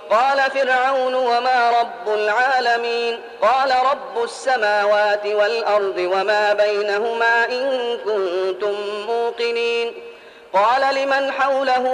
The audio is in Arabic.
قال فرعون وما رب العالمين قال رب السماوات والأرض وما بينهما إن كنتم موقنين قال لمن حوله